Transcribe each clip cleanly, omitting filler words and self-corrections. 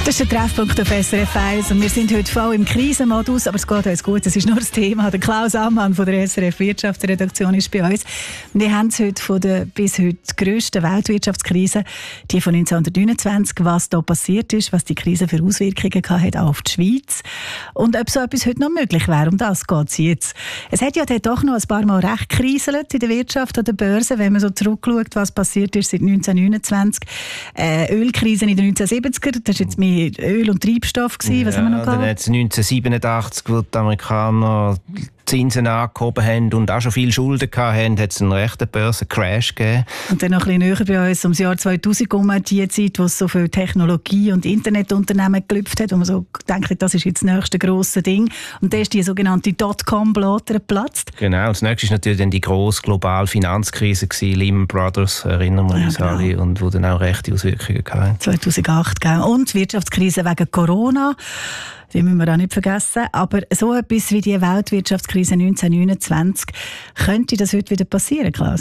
Das ist der Treffpunkt auf SRF 1 und wir sind heute voll im Krisenmodus, aber es geht uns gut, es ist nur das Thema. Der Klaus Ammann von der SRF Wirtschaftsredaktion ist bei uns. Wir haben es heute von der bis heute grössten Weltwirtschaftskrise, die von 1929, was da passiert ist, was die Krise für Auswirkungen hatte auf die Schweiz und ob so etwas heute noch möglich wäre. Um das geht es jetzt. Es hat ja dann doch noch ein paar Mal recht gekriselt in der Wirtschaft oder der Börse, wenn man so zurückschaut, was passiert ist seit 1929. Ölkrise in den 1970er, das ist jetzt mehr Öl und Treibstoff gewesen. Was haben wir noch gehabt? Dann hat es 1987, wo die Amerikaner Zinsen angehoben haben und auch schon viel Schulden hatten, hat es einen rechten Börsencrash gegeben. Und dann noch ein bisschen näher bei uns, ums Jahr 2000 die Zeit, wo es so viel Technologie- und Internetunternehmen gelüpft hat, wo man so denkt, das ist jetzt das nächste grosse Ding. Und da ist die sogenannte Dotcom-Blase geplatzt. Genau, und das nächste war natürlich dann die grosse globale Finanzkrise gewesen, Lehman Brothers, erinnern wir uns alle, und wo dann auch rechte Auswirkungen hatte. 2008, gell? Und die Wirtschaftskrise wegen Corona. Die müssen wir auch nicht vergessen. Aber so etwas wie die Weltwirtschaftskrise 1929, könnte das heute wieder passieren, Klaus?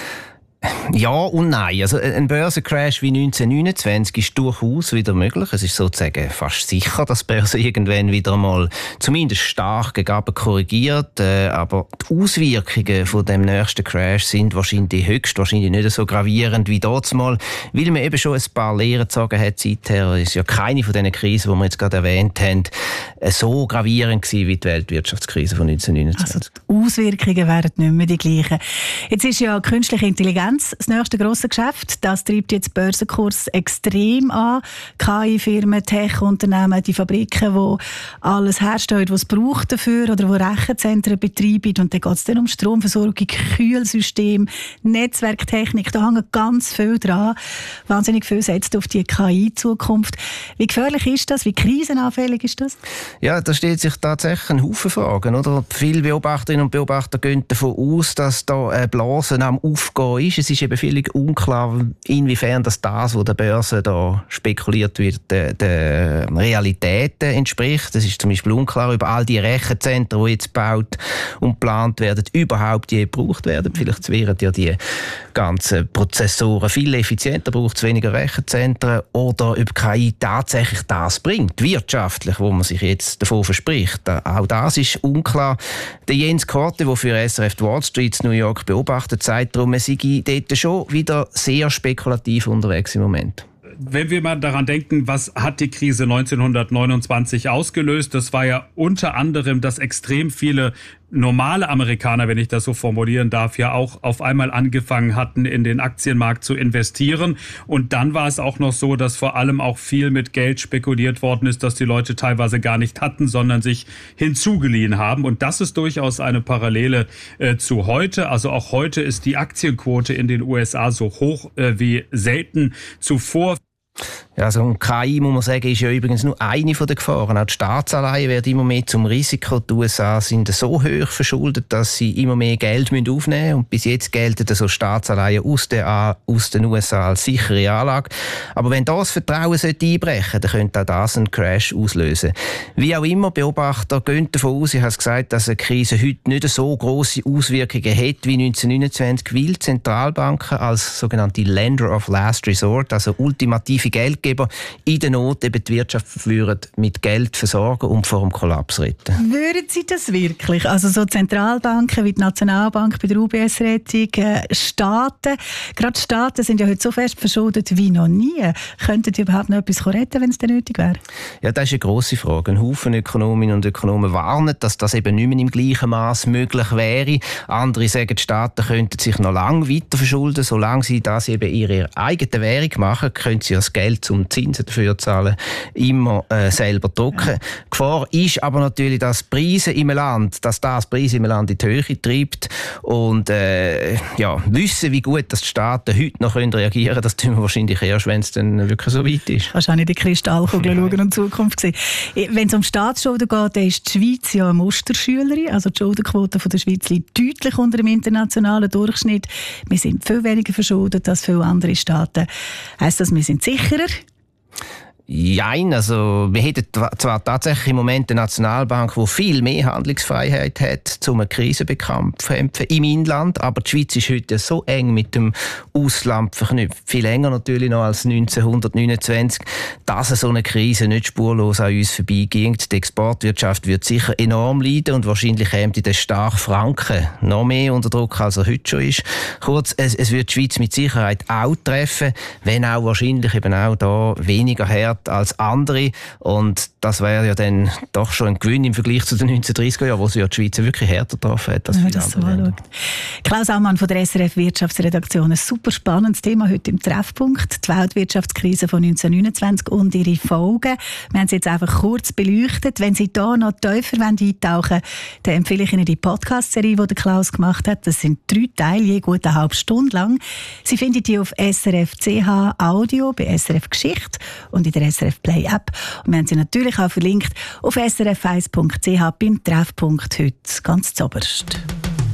Ja und nein. Also ein Börsencrash wie 1929 ist durchaus wieder möglich. Es ist sozusagen fast sicher, dass die Börse irgendwann wieder mal zumindest stark gegen korrigiert. Aber die Auswirkungen von dem nächsten Crash sind höchstwahrscheinlich nicht so gravierend wie damals, weil man eben schon ein paar Lehren gezogen hat seither. Es ist ja keine von diesen Krisen, die wir jetzt gerade erwähnt haben, so gravierend gewesen wie die Weltwirtschaftskrise von 1929. Also die Auswirkungen wären nicht mehr die gleichen. Jetzt ist ja künstliche Intelligenz das nächste grosse Geschäft. Das treibt jetzt den Börsenkurs extrem an. KI-Firmen, Tech-Unternehmen, die Fabriken, die alles herstellen, was es braucht dafür, oder die Rechenzentren betreiben. Und dann geht es dann um Stromversorgung, Kühlsystem, Netzwerktechnik. Da hängt ganz viel dran. Wahnsinnig viel setzt auf die KI-Zukunft. Wie gefährlich ist das? Wie krisenanfällig ist das? Ja, da stellt sich tatsächlich ein Haufen Fragen. Oder? Viele Beobachterinnen und Beobachter gehen davon aus, dass da eine Blase am Aufgehen ist. Es ist eben völlig unklar, inwiefern das, was der Börse da spekuliert wird, der Realität entspricht. Es ist zum Beispiel unklar, ob all die Rechenzentren, die jetzt gebaut und geplant werden, überhaupt je gebraucht werden. Vielleicht wären ja die ganzen Prozessoren viel effizienter, braucht es weniger Rechenzentren, oder ob KI tatsächlich das bringt, wirtschaftlich, wo man sich jetzt davon verspricht. Auch das ist unklar. Der Jens Korte, der für SRF Wall Street in New York beobachtet, sagt darum, es sei dort schon wieder sehr spekulativ unterwegs im Moment. Wenn wir mal daran denken, was hat die Krise 1929 ausgelöst? Das war ja unter anderem, dass extrem viele normale Amerikaner, wenn ich das so formulieren darf, ja auch auf einmal angefangen hatten, in den Aktienmarkt zu investieren. Und dann war es auch noch so, dass vor allem auch viel mit Geld spekuliert worden ist, das die Leute teilweise gar nicht hatten, sondern sich hinzugeliehen haben. Und das ist durchaus eine Parallele zu heute. Also auch heute ist die Aktienquote in den USA so hoch wie selten zuvor. Ja, also KI, muss man sagen, ist ja übrigens nur eine von den Gefahren. Auch die Staatsanleihen werden immer mehr zum Risiko. Die USA sind so hoch verschuldet, dass sie immer mehr Geld aufnehmen müssen. Und bis jetzt gelten so Staatsanleihen aus den USA als sichere Anlage. Aber wenn das Vertrauen einbrechen sollte, dann könnte auch das einen Crash auslösen. Wie auch immer, Beobachter gehen davon aus, ich habe es gesagt, dass eine Krise heute nicht so grosse Auswirkungen hat wie 1929, weil Zentralbanken als sogenannte Lender of Last Resort, also ultimative Geldgeber, in der Not eben die Wirtschaft verführen, mit Geld versorgen und vor dem Kollaps retten. Würden Sie das wirklich? Also so Zentralbanken wie die Nationalbank bei der UBS-Rettung, Staaten, gerade Staaten sind ja heute so fest verschuldet wie noch nie. Könnten die überhaupt noch etwas retten, wenn es denn nötig wäre? Ja, das ist eine grosse Frage. Ein Haufen Ökonominnen und Ökonomen warnen, dass das eben nicht mehr im gleichen Maß möglich wäre. Andere sagen, die Staaten könnten sich noch lange weiter verschulden. Solange sie das eben ihre eigene Währung machen, können sie das Geld zum Zinsen dafür zahlen, immer selber drucken. Die Gefahr ist aber natürlich, dass Preise im Land in die Höhe treibt. Und wissen, wie gut dass die Staaten heute noch reagieren können, das tun wir wahrscheinlich erst, wenn es dann wirklich so weit ist. Wahrscheinlich die Kristallkugel schauen und die Zukunft sehen. Wenn es um Staatsschulden geht, dann ist die Schweiz ja eine Musterschülerin. Also die Schuldenquote von der Schweiz liegt deutlich unter dem internationalen Durchschnitt. Wir sind viel weniger verschuldet als viele andere Staaten. Heisst das, wir sind sicherer? Jein, also wir hätten zwar tatsächlich im Moment eine Nationalbank, die viel mehr Handlungsfreiheit hat, um eine Krise bekämpfen im Inland, aber die Schweiz ist heute so eng mit dem Ausland verknüpft, viel länger natürlich noch als 1929, dass so eine Krise nicht spurlos an uns vorbeigeht. Die Exportwirtschaft wird sicher enorm leiden und wahrscheinlich käme der starke Franken noch mehr unter Druck, als er heute schon ist. Kurz, es wird die Schweiz mit Sicherheit auch treffen, wenn auch wahrscheinlich eben auch da weniger hart als andere. Und das wäre ja dann doch schon ein Gewinn im Vergleich zu den 1930er Jahren, wo sie ja die Schweiz wirklich härter getroffen hat als viele andere Länder. Klaus Ammann von der SRF Wirtschaftsredaktion. Ein super spannendes Thema heute im Treffpunkt. Die Weltwirtschaftskrise von 1929 und ihre Folgen. Wir haben sie jetzt einfach kurz beleuchtet. Wenn Sie da noch tiefer eintauchen wollen, dann empfehle ich Ihnen die Podcast-Serie, die Klaus gemacht hat. Das sind 3 Teile, je gut eine halbe Stunde lang. Sie finden die auf SRF.ch Audio, bei SRF Geschichte und in der SRF Play App. Und wir haben sie natürlich auch verlinkt auf srf1.ch beim Treffpunkt heute ganz zuoberst.